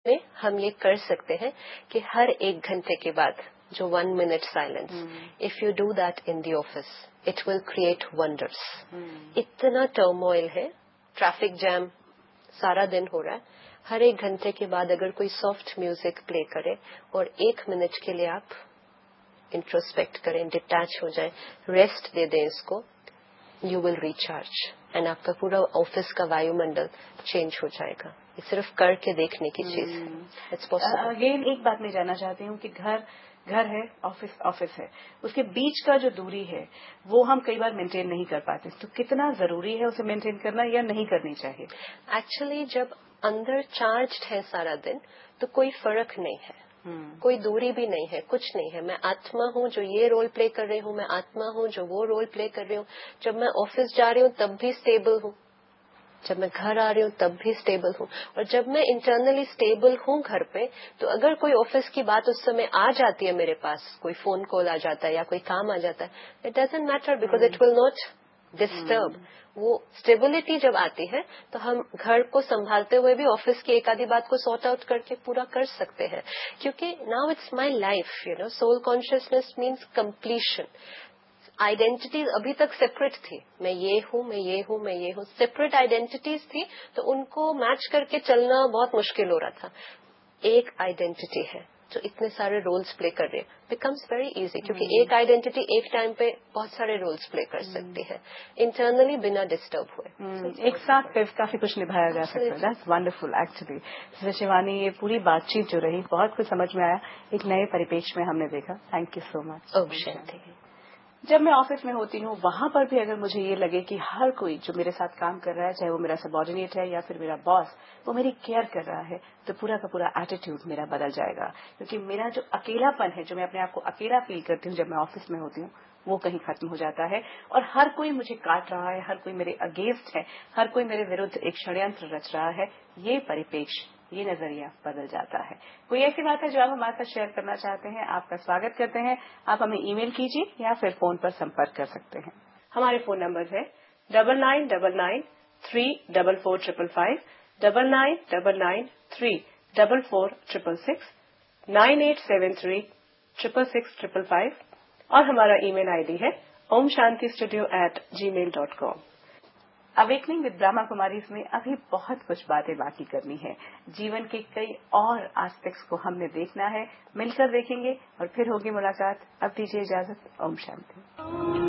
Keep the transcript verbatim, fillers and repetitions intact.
में हम ये कर सकते हैं कि हर एक घंटे के बाद जो one minute silence, if you do that in the office it will create wonders. इतना टर्मोइल है, ट्रैफिक जैम सारा दिन हो रहा है, हर एक घंटे के बाद अगर कोई सॉफ्ट म्यूजिक प्ले करे और एक मिनट के लिए आप इंट्रोस्पेक्ट करें, डिटैच हो जाए, रेस्ट दे दें इसको, यू विल रिचार्ज एंड आपका पूरा ऑफिस का वायुमंडल चेंज हो जाएगा। ये सिर्फ करके देखने की चीज है। It's possible. अगेन एक बात मैं जानना चाहती हूँ कि घर घर है, ऑफिस ऑफिस है, उसके बीच का जो दूरी है वो हम कई बार मेंटेन नहीं कर पाते, तो कितना जरूरी है उसे मेंटेन करना या नहीं करनी चाहिए? एक्चुअली जब अंदर चार्ज्ड है सारा दिन तो कोई फर्क नहीं है, hmm. कोई दूरी भी नहीं है, कुछ नहीं है। मैं आत्मा हूँ जो ये रोल प्ले कर रही हूँ, मैं आत्मा हूँ जो वो रोल प्ले कर रही हूँ। जब मैं ऑफिस जा रही हूँ तब भी स्टेबल हूँ, जब मैं घर आ रही हूँ तब भी स्टेबल हूँ, और जब मैं इंटरनली स्टेबल हूँ घर पे, तो अगर कोई ऑफिस की बात उस समय आ जाती है मेरे पास, कोई फोन कॉल आ जाता है या कोई काम आ जाता है, it doesn't matter because it will not disturb. वो स्टेबिलिटी जब आती है तो हम घर को संभालते हुए भी ऑफिस की एक आधी बात को सॉर्ट आउट करके पूरा कर सकते हैं, क्योंकि now it's my life, you know. Soul consciousness means completion. Identities अभी तक सेपरेट थी, मैं ये हूँ, मैं ये हूँ, मैं ये हूँ, सेपरेट आइडेंटिटीज थी, तो उनको मैच करके चलना बहुत मुश्किल हो रहा था। एक आइडेंटिटी है जो इतने सारे रोल्स प्ले कर रहे हैं, बिकम्स वेरी इजी, क्योंकि एक आइडेंटिटी एक टाइम पे बहुत सारे रोल्स प्ले कर सकती है इंटरनली बिना डिस्टर्ब हुए। hmm. एक साथ काफी कुछ निभाया जा सकता है। That's wonderful actually. शिवानी, ये पूरी बातचीत जो रही बहुत कुछ समझ में आया, एक नए परिपेक्ष में हमने देखा। Thank you so much. Om Shanti. जब मैं ऑफिस में होती हूँ वहां पर भी अगर मुझे ये लगे कि हर कोई जो मेरे साथ काम कर रहा है, चाहे वो मेरा सबॉर्डिनेट है या फिर मेरा बॉस, वो मेरी केयर कर रहा है, तो पूरा का पूरा एटीट्यूड मेरा बदल जाएगा। क्योंकि मेरा जो अकेलापन है, जो मैं अपने आप को अकेला फील करती हूँ जब मैं ऑफिस में होती हूँ, वो कहीं खत्म हो जाता है। और हर कोई मुझे काट रहा है, हर कोई मेरे अगेंस्ट है, हर कोई मेरे विरुद्ध एक षड्यंत्र रच रहा है, ये परिपेक्ष, ये नजरिया बदल जाता है। कोई ऐसी बात है जो आप हमारे साथ शेयर करना चाहते हैं, आपका स्वागत करते हैं। आप हमें ईमेल कीजिए या फिर फोन पर संपर्क कर सकते हैं। हमारे फोन नंबर है double nine double nine three double four triple five, double nine double nine three double four triple six, nine eight seven three triple six triple five, और हमारा ईमेल आईडी है Om Shanti studio eight ji mail dot com. Awakening with Brahma Kumaris में अभी बहुत कुछ बातें बाकी करनी है। जीवन के कई और एस्पेक्ट्स को हमने देखना है, मिलकर देखेंगे और फिर होगी मुलाकात। अब दीजिए इजाजत। ओम शांति।